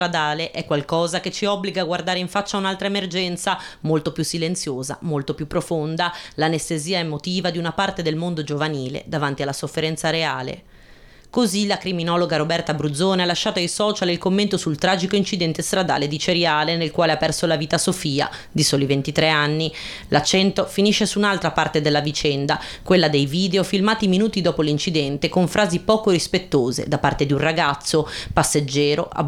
stradale è qualcosa che ci obbliga a guardare in faccia un'altra emergenza, molto più silenziosa, molto più profonda, l'anestesia emotiva di una parte del mondo giovanile davanti alla sofferenza reale. Così la criminologa Roberta Bruzzone ha lasciato ai social il commento sul tragico incidente stradale di Ceriale nel quale ha perso la vita Sofia, di soli 23 anni. L'accento finisce su un'altra parte della vicenda, quella dei video filmati minuti dopo l'incidente con frasi poco rispettose da parte di un ragazzo passeggero